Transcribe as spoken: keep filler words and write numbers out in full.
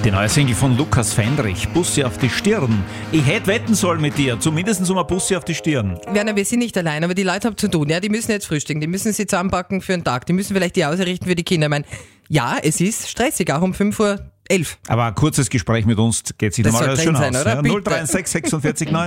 Die neue Single von Lukas Fendrich, Bussi auf die Stirn. Ich hätte wetten sollen mit dir, zumindest um ein Bussi auf die Stirn. Werner, wir sind nicht allein, aber die Leute haben zu tun. Ja, die müssen jetzt frühstücken, die müssen sie zusammenpacken für einen Tag, die müssen vielleicht die ausrichten für die Kinder. Ich meine, ja, es ist stressig, auch um fünf Uhr elf. Aber ein kurzes Gespräch mit uns geht sich Das normal soll schön drin sein, aus. oder? Ja, Bitte. null drei sechs sechsundvierzig neun